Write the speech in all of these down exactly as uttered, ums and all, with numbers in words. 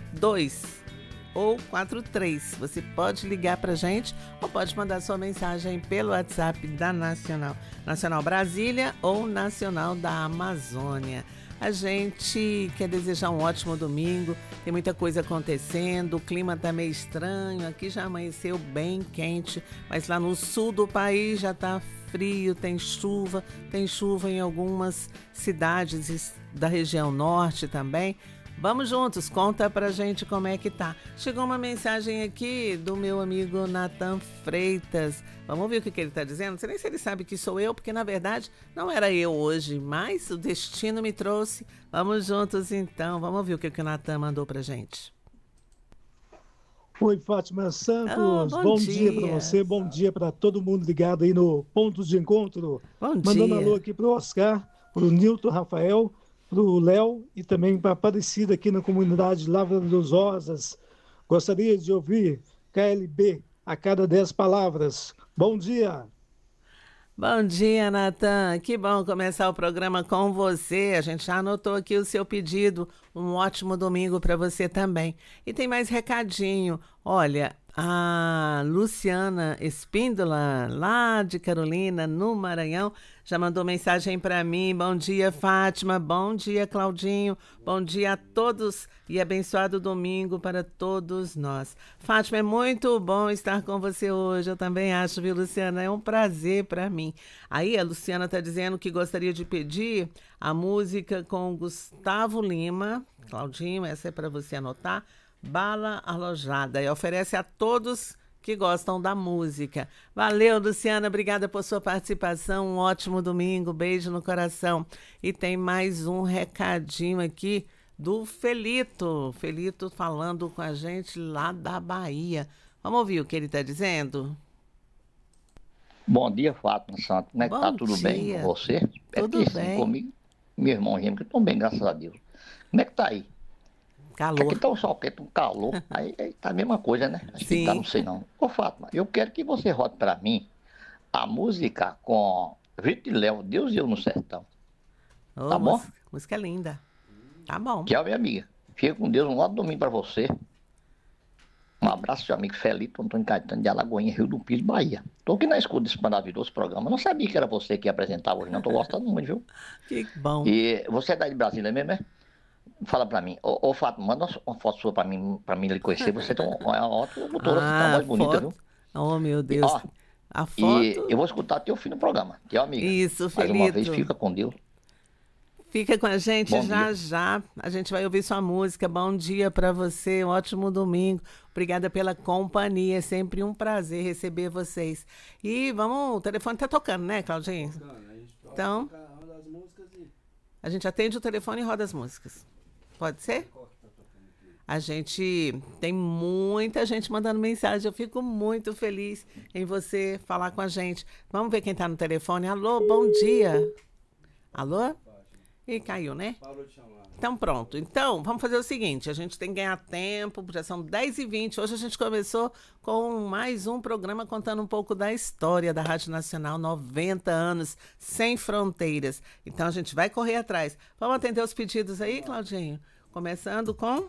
dois ou quatro três. Você pode ligar para a gente ou pode mandar sua mensagem pelo WhatsApp da Nacional. Nacional Brasília ou Nacional da Amazônia. A gente quer desejar um ótimo domingo, tem muita coisa acontecendo, o clima tá meio estranho, aqui já amanheceu bem quente, mas lá no sul do país já tá frio, tem chuva, tem chuva em algumas cidades da região norte também. Vamos juntos, conta pra gente como é que tá. Chegou uma mensagem aqui do meu amigo Nathan Freitas. Vamos ouvir o que, que ele tá dizendo? Não sei nem se ele sabe que sou eu, porque na verdade não era eu hoje, mas o destino me trouxe. Vamos juntos então, vamos ouvir o que, que o Nathan mandou pra gente. Oi, Fátima Santos, oh, bom, bom dia, dia para você, bom dia para todo mundo ligado aí no Pontos de Encontro. Bom Mandando dia. alô aqui pro Oscar, pro Nilton Rafael, para o Léo e também para a Aparecida aqui na comunidade Lavra dos Rosas. Gostaria de ouvir K L B a cada dez palavras. Bom dia! Bom dia, Nathan. Que bom começar o programa com você. A gente já anotou aqui o seu pedido. Um ótimo domingo para você também. E tem mais recadinho. Olha, a Luciana Espíndola, lá de Carolina, no Maranhão, já mandou mensagem para mim. Bom dia, Fátima. Bom dia, Claudinho. Bom dia a todos e abençoado domingo para todos nós. Fátima, é muito bom estar com você hoje. Eu também acho, viu, Luciana? É um prazer para mim. Aí a Luciana está dizendo que gostaria de pedir a música com Gustavo Lima. Claudinho, essa é para você anotar. Bala Alojada, e oferece a todos que gostam da música. Valeu, Luciana, obrigada por sua participação, um ótimo domingo, beijo no coração. E tem mais um recadinho aqui do Felito, Felito falando com a gente lá da Bahia. Vamos ouvir o que ele está dizendo? Bom dia, Fátima Santos, como é que Bom tá? Tudo dia. bem com você? Tudo é que, bem. Assim, comigo, meu irmão Remo, que estão bem, graças a Deus. Como é que tá aí? Calor. Aqui tá um sol quente, um calor, aí, aí tá a mesma coisa, né? Acho Sim. que tá, não sei não. Ô, Fátima, eu quero que você rote pra mim a música com Vitor e Léo, Deus e Eu no Sertão. Oh, Tá bom? Música, música linda. Tá bom. Tchau, minha amiga. Fica com Deus, um ótimo domingo pra você. Um abraço, seu amigo Felito Antônio Caetano de Alagoinha, Rio do Pires, Bahia. Tô aqui na escuta desse maravilhoso programa. Não sabia que era você que ia apresentar hoje, não. Tô gostando muito, viu? Que bom. E você é daí de Brasília mesmo, é? Fala pra mim. Ô, ô Fátima, manda uma foto sua pra mim, pra mim lhe conhecer. Você tem uma, uma ótima locutora, você tem uma voz bonita, foto. viu? Oh, meu E, Deus. ó, A foto. e eu vou escutar até o fim do programa. Tchau, amiga. Isso, Mais Felito. uma vez, fica com Deus. Fica com a gente Bom já dia. já. A gente vai ouvir sua música. Bom dia para você, um ótimo domingo. Obrigada pela companhia. É sempre um prazer receber vocês. E vamos, o telefone tá tocando, né, Claudinho? Então, a gente atende o telefone e roda as músicas. Pode ser? A gente tem muita gente mandando mensagem. Eu fico muito feliz em você falar com a gente. Vamos ver quem tá no telefone. Alô, bom dia. Alô? E caiu, né? Parou de chamar. Então pronto. Então, vamos fazer o seguinte, a gente tem que ganhar tempo, já são dez e vinte. Hoje a gente começou com mais um programa contando um pouco da história da Rádio Nacional, noventa anos, sem fronteiras. Então a gente vai correr atrás. Vamos atender os pedidos aí, Claudinho? Começando com...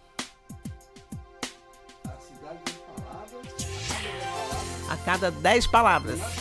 A cidade das palavras. A cada dez palavras.